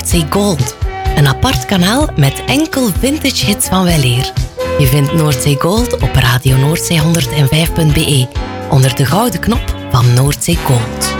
Noordzee Gold. Een apart kanaal met enkel vintage hits van weleer. Je vindt Noordzee Gold op Radio Noordzee 105.be onder de gouden knop van Noordzee Gold.